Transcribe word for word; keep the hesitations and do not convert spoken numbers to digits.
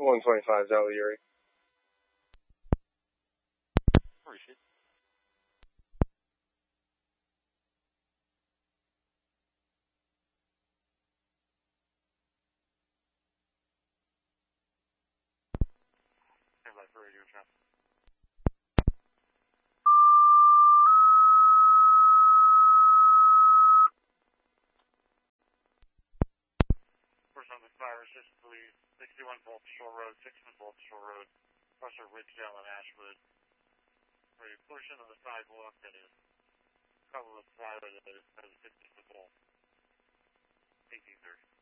one twenty-five, Valley Erie. Appreciate it. Stand by for radio traffic. Person on the fire assist, please. sixty-one Bolton Shore Road, sixty-one Bolton Shore Road, Russell Ridgedale and Ashwood. For a portion of the sidewalk that is covered with plywood that is fifty foot tall. eighteen thirty.